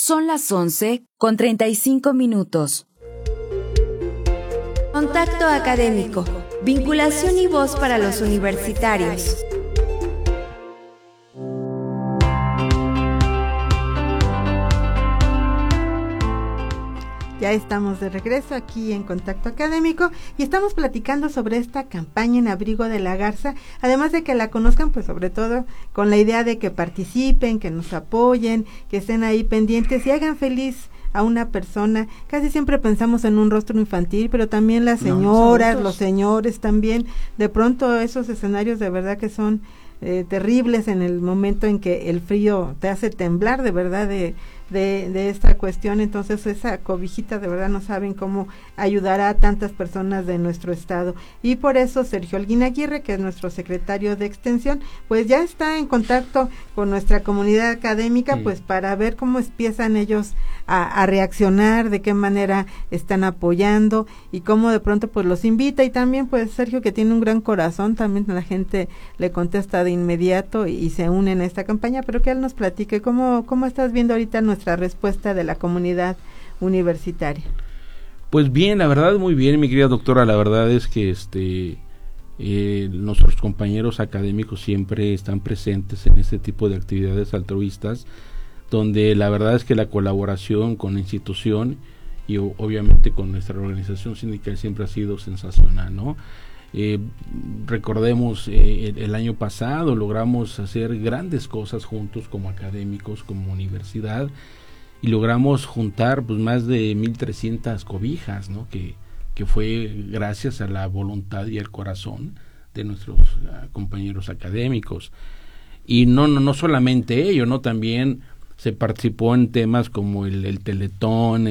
Son las 11:35. Contacto académico, vinculación y voz para los universitarios. Ya estamos de regreso aquí en Contacto Académico y estamos platicando sobre esta campaña en abrigo de la Garza, además de que la conozcan, pues sobre todo con la idea de que participen, que nos apoyen, que estén ahí pendientes y hagan feliz a una persona. Casi siempre pensamos en un rostro infantil, pero también las señoras, los señores también, de pronto esos escenarios de verdad que son terribles en el momento en que el frío te hace temblar de verdad de esta cuestión. Entonces esa cobijita de verdad no saben cómo ayudará a tantas personas de nuestro estado, y por eso Sergio Holguín Aguirre, que es nuestro secretario de Extensión, pues ya está en contacto con nuestra comunidad académica, sí, pues para ver cómo empiezan ellos a reaccionar, de qué manera están apoyando y cómo de pronto pues los invita. Y también pues Sergio, que tiene un gran corazón, también la gente le contesta de inmediato y se unen a esta campaña, pero que él nos platique cómo estás viendo ahorita nuestra respuesta de la comunidad universitaria. Pues bien, la verdad muy bien, mi querida doctora. La verdad es que nuestros compañeros académicos siempre están presentes en este tipo de actividades altruistas, donde la verdad es que la colaboración con la institución y obviamente con nuestra organización sindical siempre ha sido sensacional, ¿no? Recordemos, el año pasado logramos hacer grandes cosas juntos como académicos, como universidad, y logramos juntar pues más de 1,300 cobijas, ¿no? Que fue gracias a la voluntad y el corazón de nuestros compañeros académicos. Y no solamente ello, ¿no? También se participó en temas como el Teletón,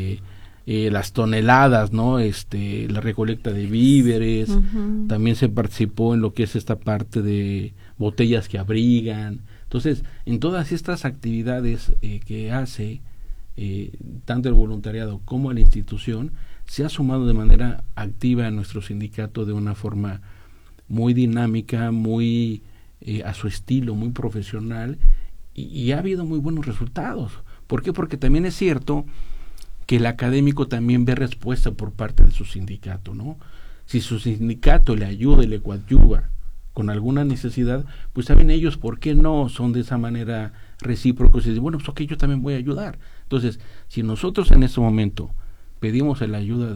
las toneladas, ¿no? La recolecta de víveres. Uh-huh. También se participó en lo que es esta parte de botellas que abrigan. Entonces, en todas estas actividades que hace tanto el voluntariado como la institución, se ha sumado de manera activa a nuestro sindicato de una forma muy dinámica, muy a su estilo, muy profesional, y ha habido muy buenos resultados. ¿Por qué? Porque también es cierto que el académico también ve respuesta por parte de su sindicato, ¿no? Si su sindicato le ayuda y le coadyuva con alguna necesidad, pues saben ellos por qué no son de esa manera recíprocos y dicen, bueno, pues ok, yo también voy a ayudar. Entonces, si nosotros en este momento pedimos la ayuda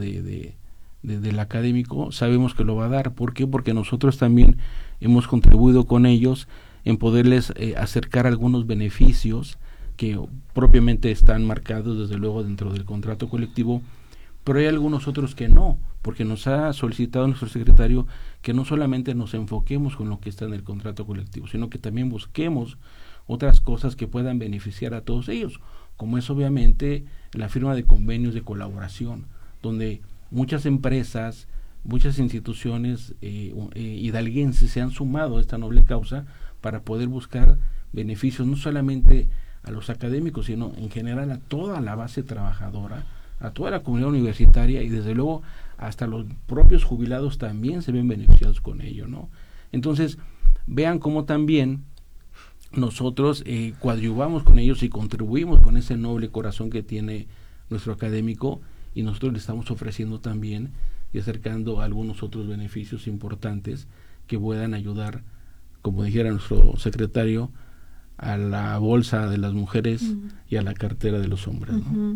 del académico, sabemos que lo va a dar. ¿Por qué? Porque nosotros también hemos contribuido con ellos en poderles acercar algunos beneficios que propiamente están marcados desde luego dentro del contrato colectivo, pero hay algunos otros que no, porque nos ha solicitado nuestro secretario que no solamente nos enfoquemos con lo que está en el contrato colectivo, sino que también busquemos otras cosas que puedan beneficiar a todos ellos, como es obviamente la firma de convenios de colaboración, donde muchas empresas, muchas instituciones hidalguenses se han sumado a esta noble causa para poder buscar beneficios no solamente a los académicos, sino en general a toda la base trabajadora, a toda la comunidad universitaria, y desde luego hasta los propios jubilados también se ven beneficiados con ello, ¿no? Entonces, vean cómo también nosotros coadyuvamos con ellos y contribuimos con ese noble corazón que tiene nuestro académico, y nosotros le estamos ofreciendo también y acercando algunos otros beneficios importantes que puedan ayudar, como dijera nuestro secretario, a la bolsa de las mujeres y a la cartera de los hombres, ¿no?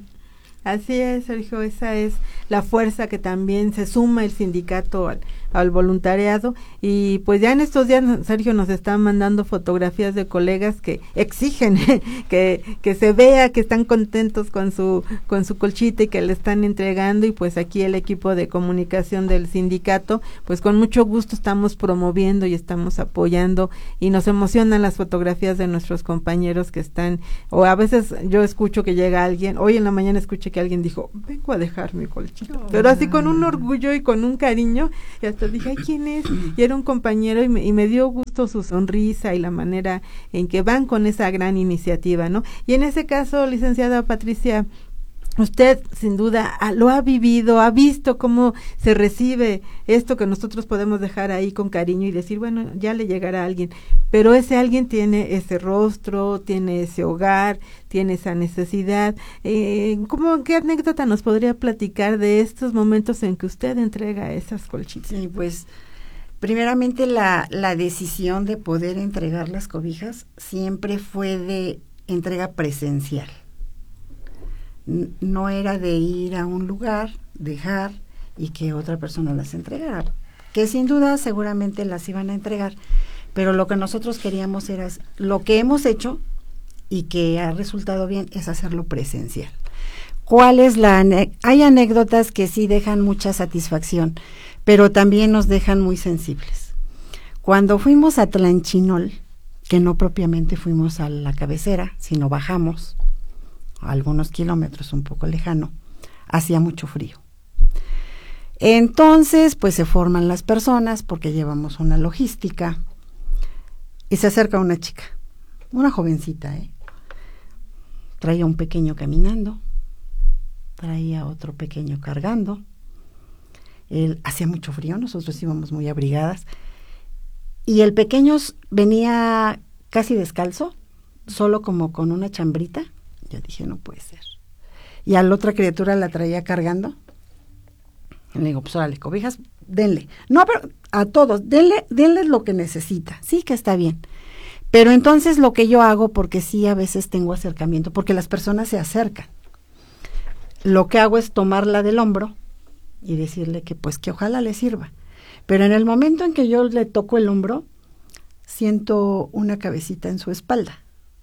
Así es, Sergio, esa es la fuerza que también se suma el sindicato al voluntariado. Y pues ya en estos días Sergio nos está mandando fotografías de colegas que exigen que se vea que están contentos con su colchita y que le están entregando, y pues aquí el equipo de comunicación del sindicato pues con mucho gusto estamos promoviendo y estamos apoyando, y nos emocionan las fotografías de nuestros compañeros que están, o a veces yo escucho que llega alguien, hoy en la mañana escuché que alguien dijo, vengo a dejar mi colchita, pero así con un orgullo y con un cariño, y hasta dije, ay, ¿quién es? Y era un compañero, y me dio gusto su sonrisa y la manera en que van con esa gran iniciativa, ¿no? Y en ese caso, licenciada Patricia Usted, sin duda, lo ha vivido, ha visto cómo se recibe esto que nosotros podemos dejar ahí con cariño y decir, bueno, ya le llegará a alguien, pero ese alguien tiene ese rostro, tiene ese hogar, tiene esa necesidad. ¿Qué anécdota nos podría platicar de estos momentos en que usted entrega esas colchitas? Sí, pues, primeramente la decisión de poder entregar las cobijas siempre fue de entrega presencial. No era de ir a un lugar, dejar y que otra persona las entregara, que sin duda seguramente las iban a entregar, pero lo que nosotros queríamos era lo que hemos hecho y que ha resultado bien es hacerlo presencial. Hay anécdotas que sí dejan mucha satisfacción, pero también nos dejan muy sensibles. Cuando fuimos a Tlanchinol, que no propiamente fuimos a la cabecera, sino bajamos a algunos kilómetros, un poco lejano, hacía mucho frío. Entonces, pues se forman las personas porque llevamos una logística y se acerca una chica, una jovencita, traía un pequeño caminando, traía otro pequeño cargando. Hacía mucho frío, nosotros íbamos muy abrigadas y el pequeño venía casi descalzo, solo como con una chambrita. Yo dije, no puede ser. Y a la otra criatura la traía cargando. Y le digo, pues órale, cobijas, denle. No, pero a todos, denle lo que necesita. Sí, que está bien. Pero entonces lo que yo hago, porque sí a veces tengo acercamiento, porque las personas se acercan. Lo que hago es tomarla del hombro y decirle que pues que ojalá le sirva. Pero en el momento en que yo le toco el hombro, siento una cabecita en su espalda.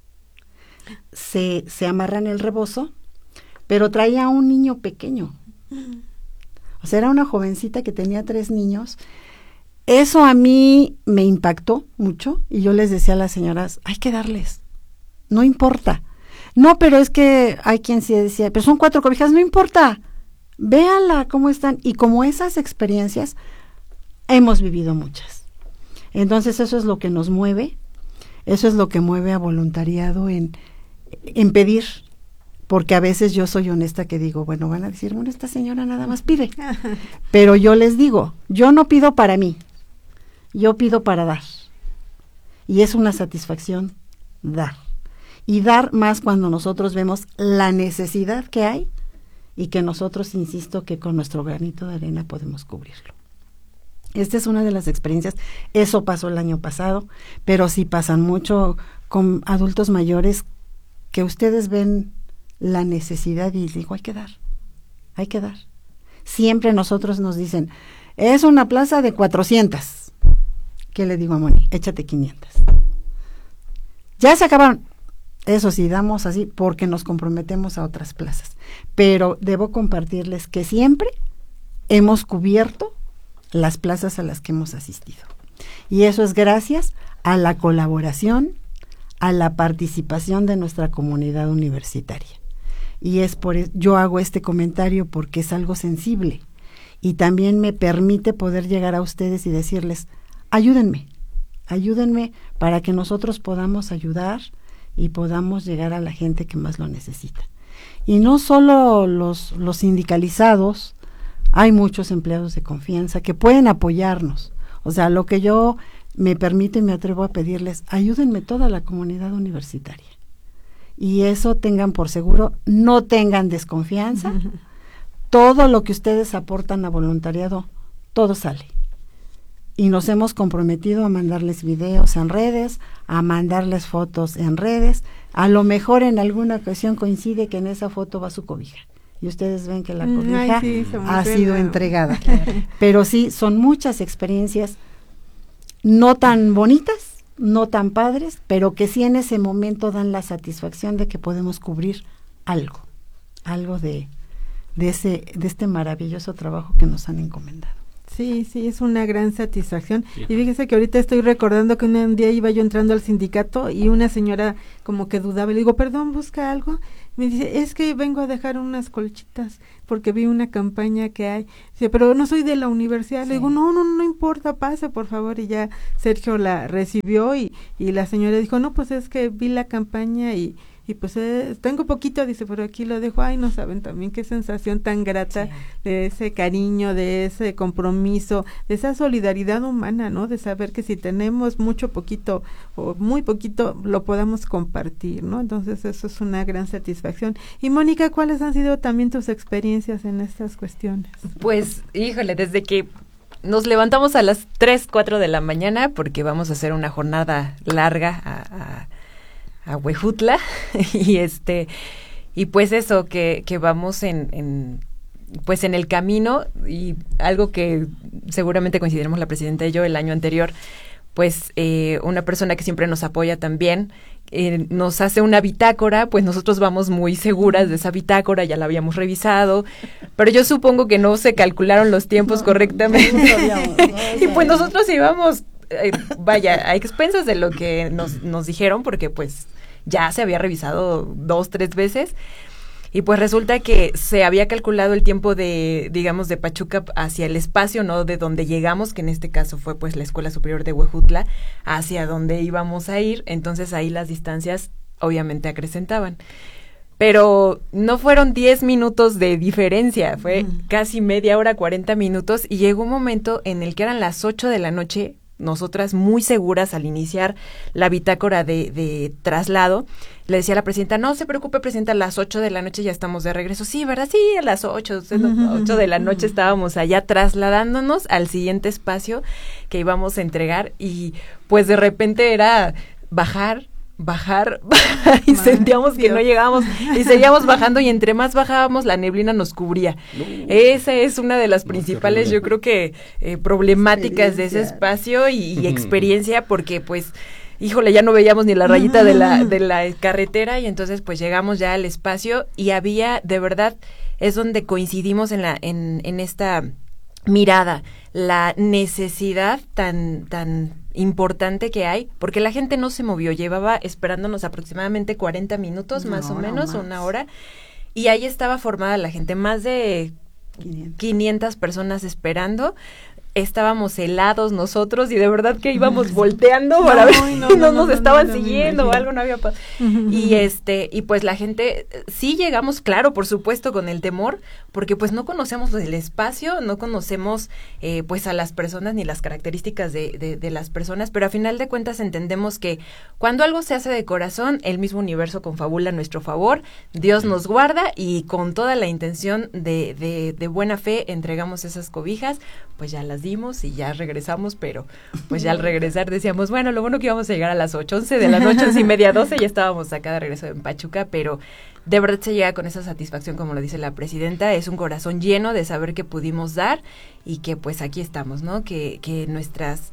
Se amarra en el rebozo, pero traía un niño pequeño. O sea, era una jovencita que tenía 3 niños. Eso a mí me impactó mucho y yo les decía a las señoras, hay que darles, no importa. No, pero es que hay quien sí decía, pero son 4 cobijas, no importa, véanla cómo están. Y como esas experiencias, hemos vivido muchas. Entonces eso es lo que nos mueve, eso es lo que mueve a voluntariado en pedir, porque a veces yo soy honesta que digo, bueno, van a decir, bueno, esta señora nada más pide, pero yo les digo, yo no pido para mí, yo pido para dar, y es una satisfacción dar, y dar más cuando nosotros vemos la necesidad que hay, y que nosotros, insisto, que con nuestro granito de arena podemos cubrirlo. Esta es una de las experiencias, eso pasó el año pasado, pero sí pasan mucho con adultos mayores que ustedes ven la necesidad y digo, hay que dar. Siempre nosotros nos dicen, es una plaza de 400. ¿Qué le digo a Moni? Échate 500. Ya se acabaron. Eso sí, damos así porque nos comprometemos a otras plazas. Pero debo compartirles que siempre hemos cubierto las plazas a las que hemos asistido. Y eso es gracias a la colaboración, a la participación de nuestra comunidad universitaria. Y es por eso yo hago este comentario porque es algo sensible y también me permite poder llegar a ustedes y decirles, ayúdenme para que nosotros podamos ayudar y podamos llegar a la gente que más lo necesita. Y no solo los sindicalizados, hay muchos empleados de confianza que pueden apoyarnos. O sea, lo que yo me permito y me atrevo a pedirles, ayúdenme toda la comunidad universitaria. Y eso tengan por seguro, no tengan desconfianza. Todo lo que ustedes aportan a voluntariado, todo sale. Y nos hemos comprometido a mandarles videos en redes, a mandarles fotos en redes. A lo mejor en alguna ocasión coincide que en esa foto va su cobija. Y ustedes ven que la cobija ha sido entregada. Pero sí, son muchas experiencias no tan bonitas, no tan padres, pero que sí en ese momento dan la satisfacción de que podemos cubrir algo de este maravilloso trabajo que nos han encomendado. Sí, es una gran satisfacción. Sí. Y fíjese que ahorita estoy recordando que un día iba yo entrando al sindicato y una señora como que dudaba, le digo, perdón, ¿busca algo? Me dice, es que vengo a dejar unas colchitas porque vi una campaña que hay. Dice, pero no soy de la universidad. Sí. Le digo, no importa, pase por favor. Y ya Sergio la recibió y la señora dijo, no, pues es que vi la campaña y y pues tengo poquito, dice, pero aquí lo dejo. Ay, no saben también qué sensación tan grata de ese cariño, de ese compromiso, de esa solidaridad humana, ¿no? De saber que si tenemos mucho, poquito o muy poquito, lo podamos compartir, ¿no? Entonces eso es una gran satisfacción. Y Mónica, ¿cuáles han sido también tus experiencias en estas cuestiones? Pues, híjole, desde que nos levantamos a las 3, 4 de la mañana porque vamos a hacer una jornada larga a Huejutla y pues eso, que vamos en el camino, y algo que seguramente coincidiremos la presidenta y yo el año anterior, pues una persona que siempre nos apoya también, nos hace una bitácora, pues nosotros vamos muy seguras de esa bitácora, ya la habíamos revisado, pero yo supongo que no se calcularon los tiempos correctamente. Y pues nosotros íbamos, a expensas de lo que nos dijeron, porque pues ya se había revisado 2, 3 veces, y pues resulta que se había calculado el tiempo de, digamos, de Pachuca hacia el espacio, ¿no? De donde llegamos, que en este caso fue pues la Escuela Superior de Huejutla, hacia donde íbamos a ir. Entonces ahí las distancias obviamente acrecentaban. Pero no fueron 10 minutos de diferencia, fue casi media hora, 40 minutos, y llegó un momento en el que eran las 8 de la noche, nosotras muy seguras al iniciar la bitácora de traslado, le decía a la presidenta, no se preocupe, presidenta, a las 8 de la noche ya estamos de regreso. Sí, ¿verdad? Sí, a las 8 de la noche estábamos allá trasladándonos al siguiente espacio que íbamos a entregar, y pues de repente era bajar, y sentíamos que no llegábamos, y seguíamos bajando, y entre más bajábamos la neblina nos cubría. Esa es una de las principales, yo creo que problemáticas de ese espacio y experiencia, porque pues híjole, ya no veíamos ni la rayita de la carretera, y entonces pues llegamos ya al espacio, y había, de verdad, es donde coincidimos en esta mirada, la necesidad tan importante que hay, porque la gente no se movió, llevaba esperándonos aproximadamente 40 minutos, más o menos, una hora, y ahí estaba formada la gente, más de 500 personas esperando. Estábamos helados nosotros, y de verdad que íbamos volteando para ver si no nos estaban siguiendo o algo, no había pasado. Y pues la gente, sí llegamos, claro, por supuesto, con el temor, porque pues no conocemos el espacio, no conocemos pues a las personas ni las características de las personas, pero a final de cuentas entendemos que cuando algo se hace de corazón, el mismo universo confabula a nuestro favor, Dios nos guarda, y con toda la intención de buena fe entregamos esas cobijas, pues ya las dimos y ya regresamos, pero pues ya al regresar decíamos, bueno, lo bueno que íbamos a llegar a las 8, 11 de la noche, 11:30, 12, ya estábamos acá de regreso en Pachuca, pero de verdad se llega con esa satisfacción, como lo dice la presidenta, es un corazón lleno de saber que pudimos dar, y que pues aquí estamos, ¿no? Que nuestras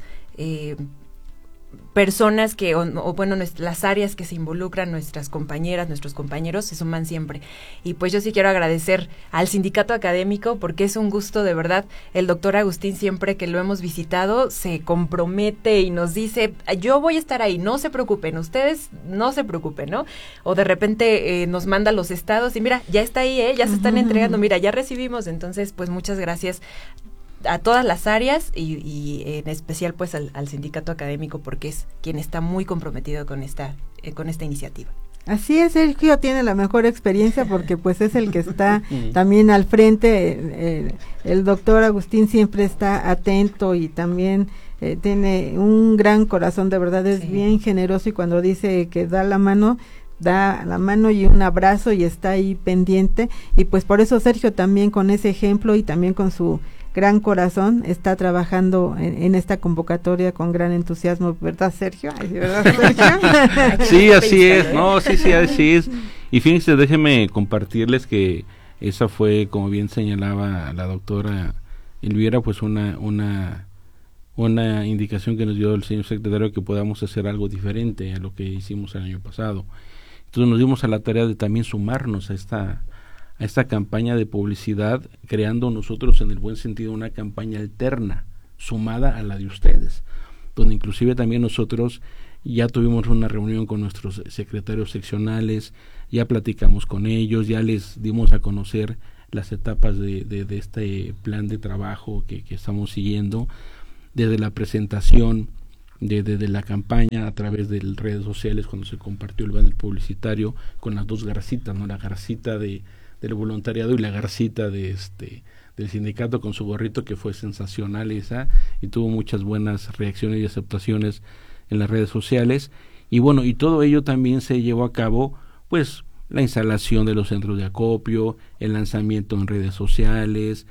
personas las áreas que se involucran, nuestras compañeras, nuestros compañeros, se suman siempre. Y pues yo sí quiero agradecer al sindicato académico, porque es un gusto, de verdad. El doctor Agustín, siempre que lo hemos visitado, se compromete y nos dice, yo voy a estar ahí, no se preocupen, ustedes no se preocupen, ¿no? O de repente nos manda los estados y mira, ya está ahí, ya se están entregando, mira, ya recibimos. Entonces, pues muchas gracias a todas las áreas, y en especial pues al sindicato académico, porque es quien está muy comprometido con esta iniciativa. Así es, Sergio tiene la mejor experiencia, porque pues es el que está también al frente. El doctor Agustín siempre está atento, y también tiene un gran corazón, de verdad es bien generoso, y cuando dice que da la mano y un abrazo, y está ahí pendiente, y pues por eso Sergio también, con ese ejemplo y también con su gran corazón, está trabajando en esta convocatoria con gran entusiasmo, ¿verdad, Sergio? ¿Verdad, Sergio? Sí, así es, así es. Y fíjense, déjenme compartirles que esa fue, como bien señalaba la doctora Elvira, pues una indicación que nos dio el señor secretario, que podamos hacer algo diferente a lo que hicimos el año pasado. Entonces nos dimos a la tarea de también sumarnos a esta campaña de publicidad, creando nosotros, en el buen sentido, una campaña alterna, sumada a la de ustedes, donde inclusive también nosotros ya tuvimos una reunión con nuestros secretarios seccionales, ya platicamos con ellos, ya les dimos a conocer las etapas de este plan de trabajo que estamos siguiendo, desde la presentación de la campaña a través de redes sociales, cuando se compartió el banner publicitario con las dos garcitas, ¿no? La garcita del voluntariado y la garcita del sindicato con su gorrito, que fue sensacional esa, y tuvo muchas buenas reacciones y aceptaciones en las redes sociales. Y bueno, y todo ello también se llevó a cabo, pues, la instalación de los centros de acopio, el lanzamiento en redes sociales,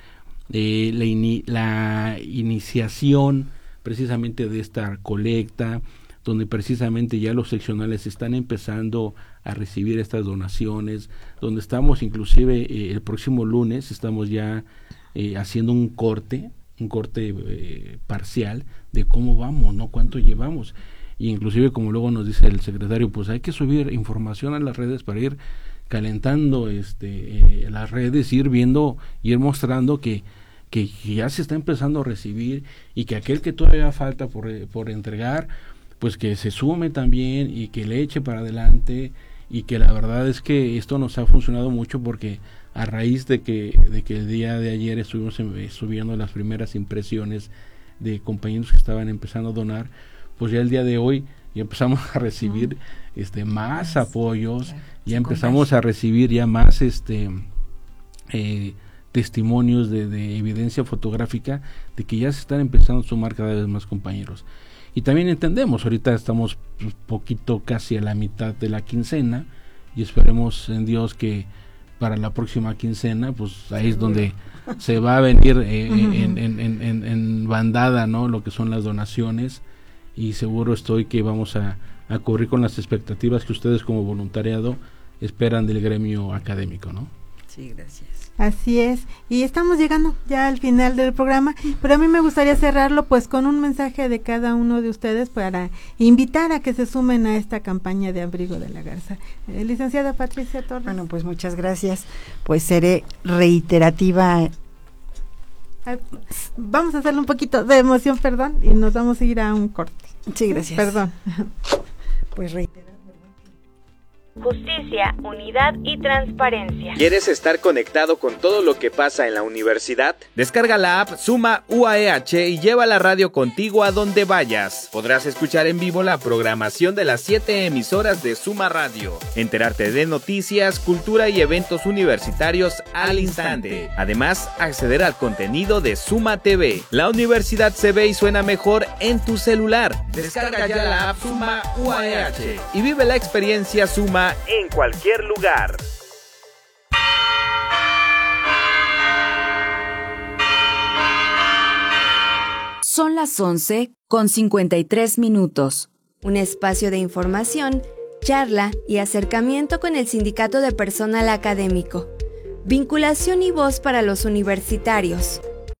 la iniciación precisamente de esta colecta, donde precisamente ya los seccionales están empezando a recibir estas donaciones, donde estamos inclusive el próximo lunes, estamos ya haciendo un corte parcial de cómo vamos, ¿no? Cuánto llevamos. Y inclusive, como luego nos dice el secretario, pues hay que subir información a las redes para ir calentando las redes, ir viendo, ir mostrando que ya se está empezando a recibir, y que aquel que todavía falta por entregar, pues que se sume también y que le eche para adelante. Y que la verdad es que esto nos ha funcionado mucho, porque a raíz de que el día de ayer estuvimos subiendo las primeras impresiones de compañeros que estaban empezando a donar, pues ya el día de hoy ya empezamos a recibir más apoyos, ya empezamos a recibir ya más testimonios de evidencia fotográfica de que ya se están empezando a sumar cada vez más compañeros. Y también entendemos, ahorita estamos poquito casi a la mitad de la quincena, y esperemos en Dios que para la próxima quincena, pues ahí es donde se va a venir en bandada, ¿no? Lo que son las donaciones, y seguro estoy que vamos a cubrir con las expectativas que ustedes como voluntariado esperan del gremio académico, ¿no? Sí, gracias. Así es, y estamos llegando ya al final del programa, pero a mí me gustaría cerrarlo pues con un mensaje de cada uno de ustedes para invitar a que se sumen a esta campaña de Abrigo de la Garza. Licenciada Patricia Torres. Bueno, pues muchas gracias, pues seré reiterativa. Vamos a hacerle un poquito de emoción, perdón, y nos vamos a ir a un corte. Sí, gracias. Perdón. Pues reiterar. Justicia, unidad y transparencia. ¿Quieres estar conectado con todo lo que pasa en la universidad? Descarga la app Suma UAEH y lleva la radio contigo a donde vayas. Podrás escuchar en vivo la programación de las 7 emisoras de Suma Radio, enterarte de noticias, cultura y eventos universitarios al instante. Además, acceder al contenido de Suma TV. La universidad se ve y suena mejor en tu celular. Descarga ya la app Suma UAEH y vive la experiencia Suma en cualquier lugar. Son las 11:53. Un espacio de información, charla y acercamiento con el Sindicato de Personal Académico. Vinculación y voz para los universitarios.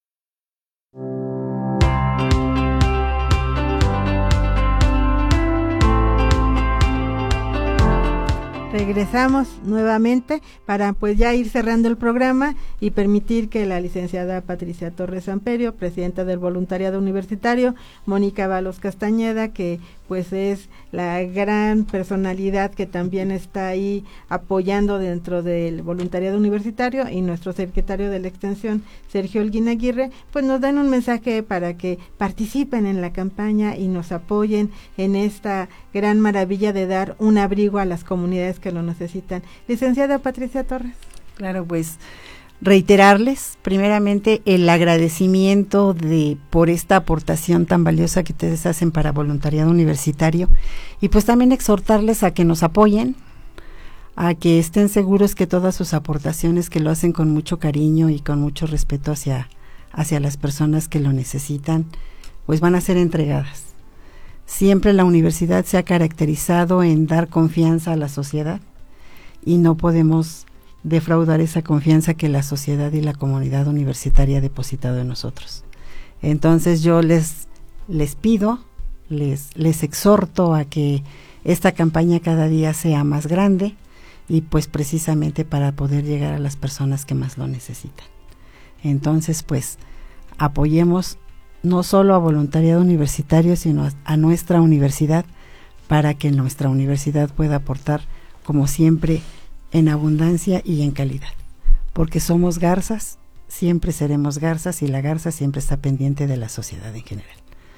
Regresamos nuevamente para pues ya ir cerrando el programa y permitir que la licenciada Patricia Torres Samperio, presidenta del voluntariado universitario, Mónica Valos Castañeda, que pues es la gran personalidad que también está ahí apoyando dentro del voluntariado universitario, y nuestro secretario de la extensión, Sergio Holguín Aguirre, pues nos dan un mensaje para que participen en la campaña y nos apoyen en esta gran maravilla de dar un abrigo a las comunidades que lo necesitan. Licenciada Patricia Torres. Claro, pues reiterarles primeramente el agradecimiento por esta aportación tan valiosa que ustedes hacen para voluntariado universitario, y pues también exhortarles a que nos apoyen, a que estén seguros que todas sus aportaciones, que lo hacen con mucho cariño y con mucho respeto hacia las personas que lo necesitan, pues van a ser entregadas. Siempre la universidad se ha caracterizado en dar confianza a la sociedad, y no podemos defraudar esa confianza que la sociedad y la comunidad universitaria ha depositado en nosotros. Entonces yo les pido, les exhorto a que esta campaña cada día sea más grande, y pues precisamente para poder llegar a las personas que más lo necesitan. Entonces pues apoyemos no solo a voluntariado universitario, sino a nuestra universidad, para que nuestra universidad pueda aportar, como siempre, en abundancia y en calidad, porque somos garzas, siempre seremos garzas, y la garza siempre está pendiente de la sociedad en general.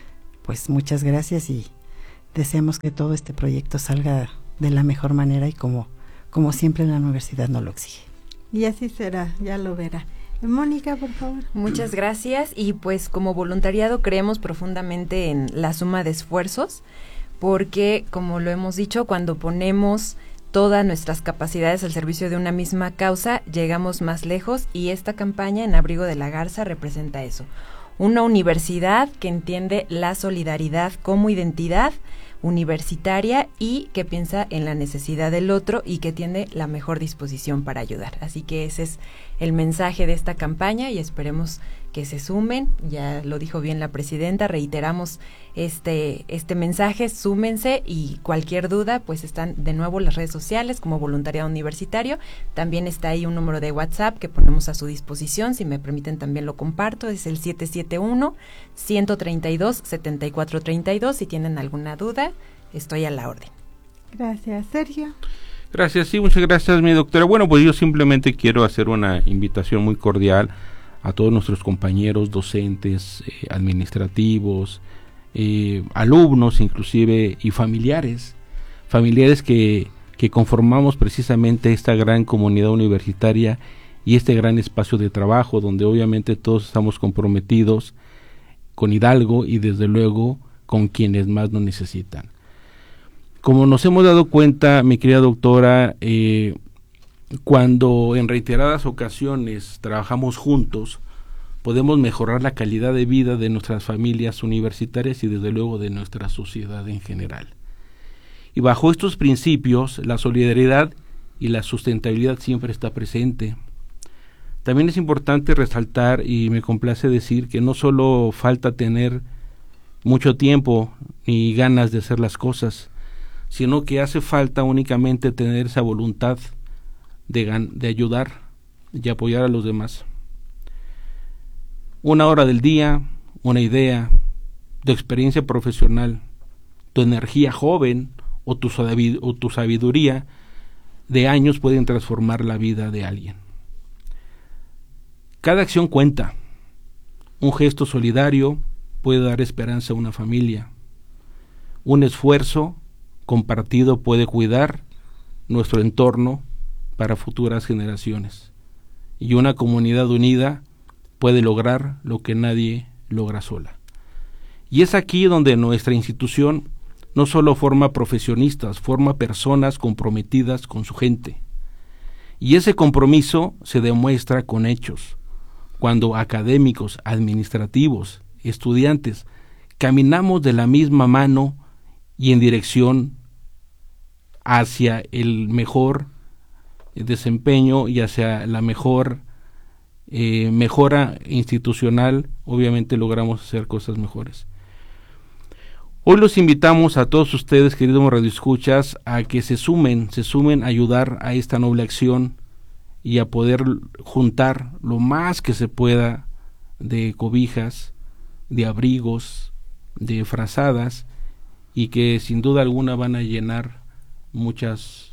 pues muchas gracias y deseamos que todo este proyecto salga de la mejor manera y como siempre la universidad nos lo exige. Y así será, ya lo verá. Mónica, por favor. Muchas gracias, y pues como voluntariado creemos profundamente en la suma de esfuerzos, porque como lo hemos dicho, cuando ponemos todas nuestras capacidades al servicio de una misma causa, llegamos más lejos, y esta campaña en Abrigo de la Garza representa eso. Una universidad que entiende la solidaridad como identidad universitaria y que piensa en la necesidad del otro y que tiene la mejor disposición para ayudar. Así que ese es el mensaje de esta campaña y esperemos que se sumen. Ya lo dijo bien la presidenta, reiteramos este mensaje, súmense, y cualquier duda pues están de nuevo las redes sociales como Voluntariado Universitario. También está ahí un número de WhatsApp que ponemos a su disposición, si me permiten también lo comparto, es el 771-132-7432. Si tienen alguna duda, estoy a la orden. Gracias, Sergio. Gracias, sí, muchas gracias, mi doctora. Bueno, pues yo simplemente quiero hacer una invitación muy cordial a todos nuestros compañeros docentes, administrativos, alumnos inclusive, y familiares que conformamos precisamente esta gran comunidad universitaria y este gran espacio de trabajo donde obviamente todos estamos comprometidos con Hidalgo y desde luego con quienes más nos necesitan. Como nos hemos dado cuenta, mi querida doctora, cuando en reiteradas ocasiones trabajamos juntos, podemos mejorar la calidad de vida de nuestras familias universitarias y desde luego de nuestra sociedad en general. Y bajo estos principios, la solidaridad y la sustentabilidad siempre está presente. También es importante resaltar, y me complace decir, que no solo falta tener mucho tiempo ni ganas de hacer las cosas, sino que hace falta únicamente tener esa voluntad de ayudar y apoyar a los demás. Una hora del día, una idea, tu experiencia profesional, tu energía joven o tu sabiduría de años pueden transformar la vida de alguien. Cada acción cuenta. Un gesto solidario puede dar esperanza a una familia. Un esfuerzo compartido puede cuidar nuestro entorno para futuras generaciones. Y una comunidad unida puede lograr lo que nadie logra sola. Y es aquí donde nuestra institución no solo forma profesionistas, forma personas comprometidas con su gente. Y ese compromiso se demuestra con hechos, cuando académicos, administrativos, estudiantes, caminamos de la misma mano y en dirección hacia el mejor desempeño y hacia la mejor mejora institucional, obviamente logramos hacer cosas mejores. Hoy los invitamos a todos ustedes, queridos radioescuchas, a que se sumen a ayudar a esta noble acción y a poder juntar lo más que se pueda de cobijas, de abrigos, de frazadas, y que sin duda alguna van a llenar muchos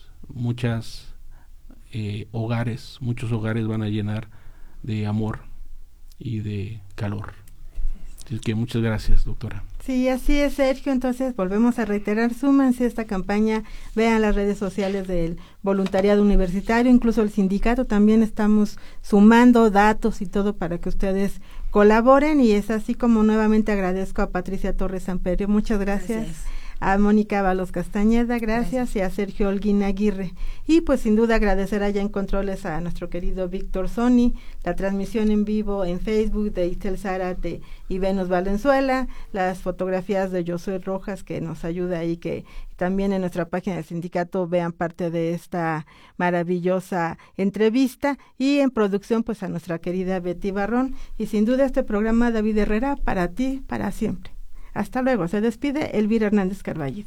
hogares van a llenar de amor y de calor. Así que muchas gracias, doctora. Sí, así es, Sergio. Entonces volvemos a reiterar, súmense a esta campaña, vean las redes sociales del voluntariado universitario, incluso el sindicato también estamos sumando datos y todo para que ustedes colaboren, y es así como nuevamente agradezco a Patricia Torres Samperio, muchas gracias. A Mónica Ábalos Castañeda, gracias, y a Sergio Holguín Aguirre. Y pues sin duda agradecer allá en controles a nuestro querido Víctor Sony, la transmisión en vivo en Facebook de Istel Zárate y Venus Valenzuela, las fotografías de Josué Rojas que nos ayuda ahí, que también en nuestra página del sindicato vean parte de esta maravillosa entrevista, y en producción pues a nuestra querida Betty Barrón, y sin duda este programa, David Herrera, para ti, para siempre. Hasta luego, se despide Elvira Hernández Carballido.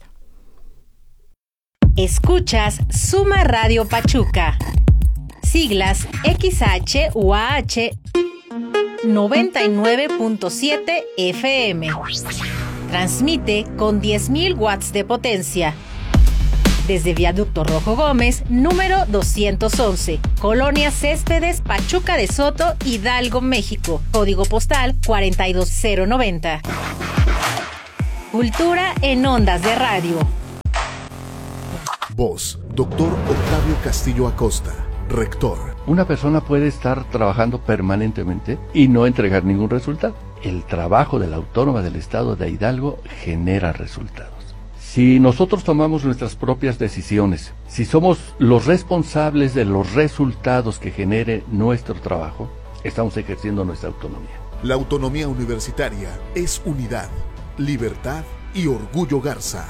Escuchas Suma Radio Pachuca, siglas XH-UAH 99.7 FM. Transmite con 10.000 watts de potencia. Desde Viaducto Rojo Gómez, número 211, Colonia Céspedes, Pachuca de Soto, Hidalgo, México. Código postal 42090. Cultura en Ondas de Radio. Voz, Dr. Octavio Castillo Acosta, rector. Una persona puede estar trabajando permanentemente y no entregar ningún resultado. El trabajo de la Autónoma del Estado de Hidalgo genera resultados. Si nosotros tomamos nuestras propias decisiones, si somos los responsables de los resultados que genere nuestro trabajo, estamos ejerciendo nuestra autonomía. La autonomía universitaria es unidad, libertad y orgullo Garza.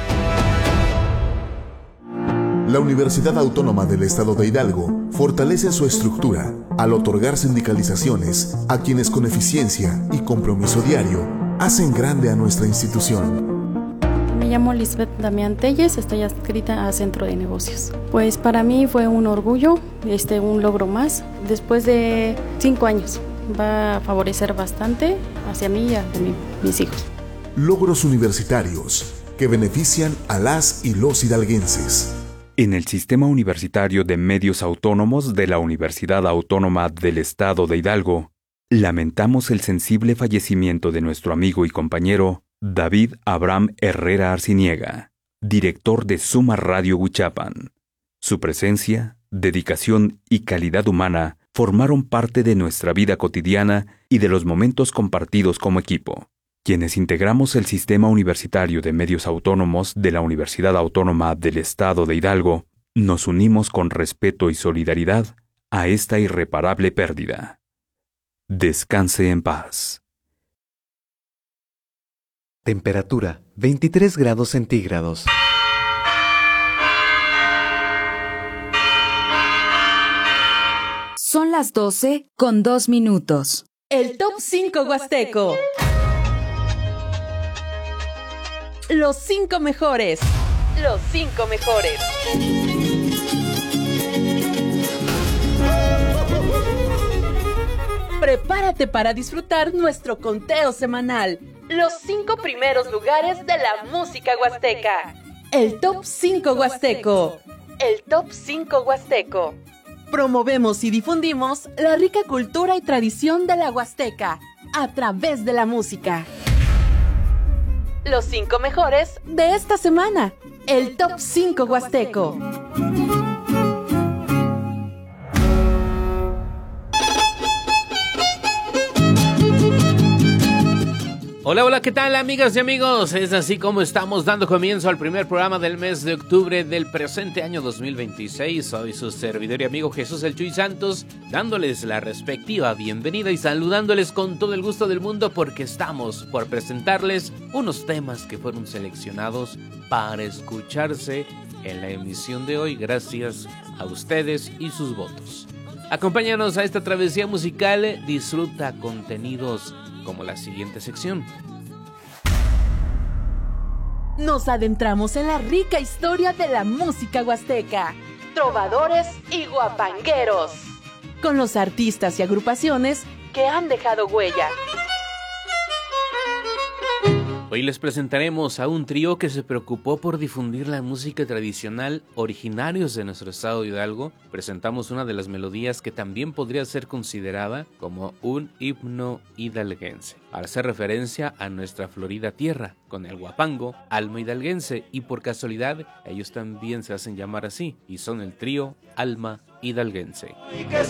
La Universidad Autónoma del Estado de Hidalgo fortalece su estructura al otorgar sindicalizaciones a quienes con eficiencia y compromiso diario hacen grande a nuestra institución. Me llamo Lisbeth Damián Telles, estoy adscrita a Centro de Negocios. Pues para mí fue un orgullo, un logro más. Después de 5 años va a favorecer bastante hacia mí y a mis hijos. Logros universitarios que benefician a las y los hidalguenses. En el Sistema Universitario de Medios Autónomos de la Universidad Autónoma del Estado de Hidalgo, lamentamos el sensible fallecimiento de nuestro amigo y compañero David Abraham Herrera Arciniega, director de Suma Radio Huichapan. Su presencia, dedicación y calidad humana formaron parte de nuestra vida cotidiana y de los momentos compartidos como equipo. Quienes integramos el Sistema Universitario de Medios Autónomos de la Universidad Autónoma del Estado de Hidalgo, nos unimos con respeto y solidaridad a esta irreparable pérdida. Descanse en paz. Temperatura 23 grados centígrados. Son las 12:02. El Top 5 Huasteco. Los 5 mejores. Los 5 mejores. Prepárate para disfrutar nuestro conteo semanal. Los 5 primeros lugares de la música huasteca. El Top 5 Huasteco. El Top 5 Huasteco. Promovemos y difundimos la rica cultura y tradición de la Huasteca a través de la música. Los 5 mejores de esta semana. El Top 5 Huasteco. Hola, hola, ¿qué tal, amigas y amigos? Es así como estamos dando comienzo al primer programa del mes de octubre del presente año 2026. Soy su servidor y amigo Jesús El Chuy Santos, dándoles la respectiva bienvenida y saludándoles con todo el gusto del mundo porque estamos por presentarles unos temas que fueron seleccionados para escucharse en la emisión de hoy gracias a ustedes y sus votos. Acompáñanos a esta travesía musical, disfruta contenidos como la siguiente sección. Nos adentramos en la rica historia de la música huasteca, trovadores y guapangueros, con los artistas y agrupaciones que han dejado huella. Hoy les presentaremos a un trío que se preocupó por difundir la música tradicional originarios de nuestro estado de Hidalgo. Presentamos una de las melodías que también podría ser considerada como un himno hidalguense, al hacer referencia a nuestra florida tierra, con el guapango, alma hidalguense, y por casualidad ellos también se hacen llamar así, y son el trío Alma Hidalguense.